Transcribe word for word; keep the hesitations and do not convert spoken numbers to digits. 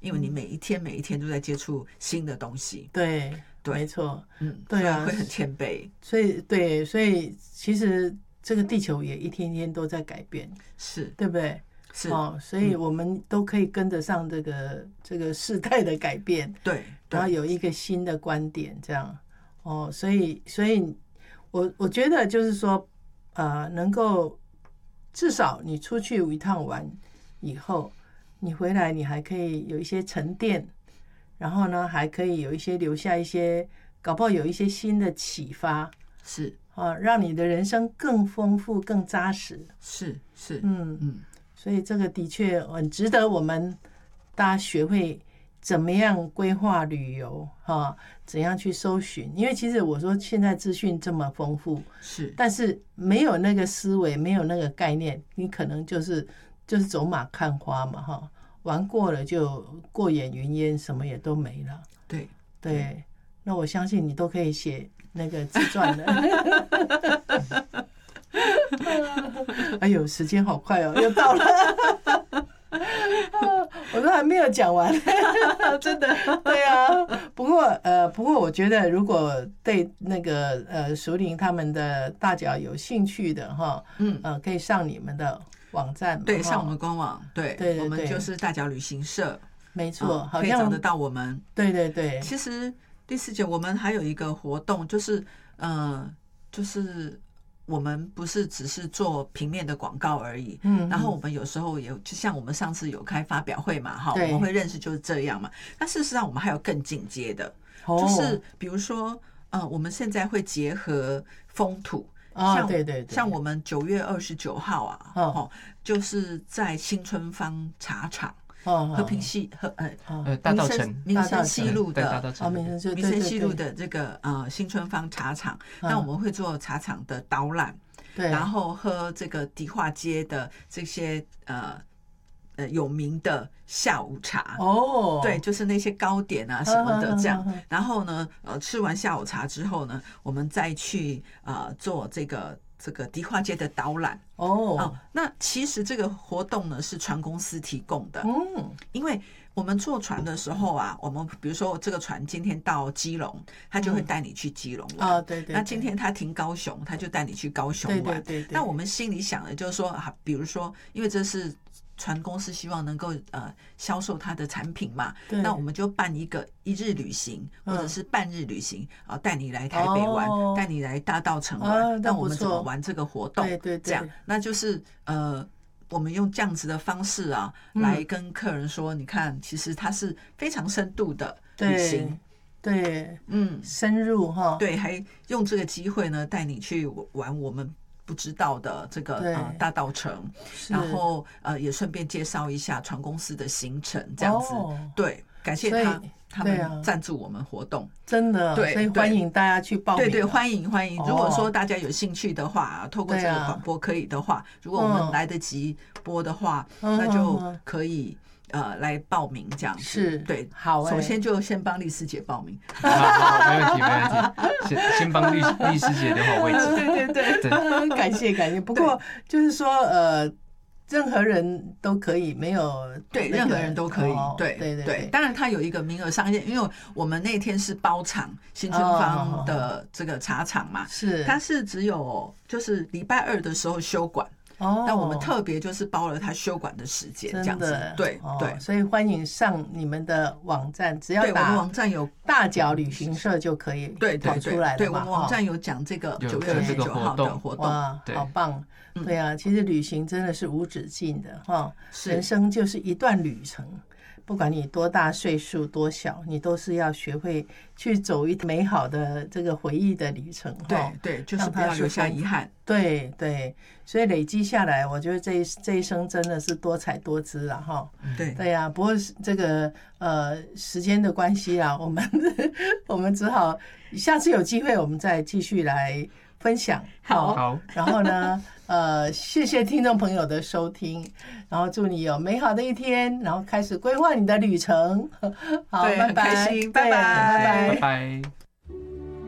因为你每一天每一天都在接触新的东西。 对， 对， 没错， 嗯， 对啊， 会很谦卑。 所以对，所以其实这个地球也一天天都在改变， 是对不对？ 是哦，所以我们都可以跟得上这个这个世代的改变， 对， 然后有一个新的观点，这样哦，所以所以我我觉得就是说，呃，能够至少你出去一趟玩以后，你回来你还可以有一些沉淀，然后呢还可以有一些留下一些，搞不好有一些新的启发， 是啊，让你的人生更丰富、更扎实。 是是， 嗯嗯。 所以这个的确很值得我们大家学会怎么样规划旅游哈，怎样去搜寻。因为其实我说现在资讯这么丰富， 是， 但是没有那个思维，没有那个概念，你可能就是就是走马看花嘛哈，玩过了就过眼云烟，什么也都没了。 对对，那我相信你都可以写那个自传的。哎呦，时间好快哦，又到了，我都还没有讲完，真的。对啊，不过呃，不过我觉得，如果对那个呃熟龄他们的大脚有兴趣的哈，嗯呃，可以上你们的网站， 对，上我们官网，对， 对， 我们就是大脚旅行社， 没错，好像可以找得到我们。 对对对， 其实第四节我们还有一个活动，就是呃，就是。我们不是只是做平面的广告而已，嗯，然后我们有时候也就像我们上次有开发表会嘛，哈，我们会认识就是这样嘛。但事实上我们还有更进阶的，哦、就是比如说，呃，我们现在会结合风土， 啊、哦，对对对， 像我们九月二十九号啊，哦，就是在新春坊茶厂。和平西和呃呃大稻埕民生西路的民生民生西路的这个呃新春坊茶厂，那我们会做茶厂的导览， 对， 然后喝这个迪化街的这些呃呃有名的下午茶哦， 对，就是那些糕点啊什么的这样，然后呢呃吃完下午茶之后呢，我们再去呃做这个。这个迪化街的导览 oh. 哦，那其实这个活动呢是船公司提供的，嗯，因为我们坐船的时候啊，我们比如说这个船今天到基隆，他就会带你去基隆玩， 啊、嗯哦、对, 对对， 那今天他停高雄，他就带你去高雄玩， 对对 对, 对， 那我们心里想的就是说啊，比如说，因为这是。船公司希望能够呃销售它的产品嘛，那我们就办一个一日旅行或者是半日旅行啊，带你来台北玩，带、哦、你来大稻埕玩，那、啊、我们怎么玩这个活动？ 对对对， 这样那就是呃，我们用这样子的方式啊，嗯、来跟客人说，你看，其实它是非常深度的旅行， 对，对嗯，深入哈， 对，还用这个机会呢，带你去玩我们。不知道的这个呃大稻埕，然后呃也顺便介绍一下船公司的行程，这样子，哦、对，感谢他他们赞助我们活动， 真的， 对， 所以欢迎大家去报名， 对对，欢迎欢迎。如果说大家有兴趣的话，透过这个广播可以的话，如果我们来得及播的话，那就可以。呃，来报名这样子是对， 好、欸。 首先就先帮丽师姐报名， 好，好，没问题，没问题。先先帮丽丽师姐留好位置。 对对对，对感谢感谢。不过就是说，呃，任何人都可以，没有、那個、 对，任何人都可以， 哦、 对对 对, 对。当然，它有一个名额上限，因为我们那天是包场新春坊的这个茶厂嘛， 是、哦， 它是只有就是礼拜二的时候休馆。哦，那我们特别就是包了他休馆的时间，这样子，对对、哦， 所以欢迎上你们的网站，只要打我们网站有大脚旅行社就可以跑出来了嘛。 对，我们网站有讲这个九月二十九号的活动， 哇，好棒！对啊，其实旅行真的是无止境的哈，人生就是一段旅程。不管你多大岁数多小，你都是要学会去走一美好的这个回忆的旅程。 对对，就是不要留下遗憾。 对对，所以累积下来，我觉得这一这一生真的是多彩多姿了哈。 对对呀、啊，不过这个呃时间的关系啊，我们我们只好下次有机会我们再继续来分享。 好，好， 然后呢？呃，谢谢听众朋友的收听，然后祝你有美好的一天，然后开始规划你的旅程。好，拜拜， 拜拜， 拜拜。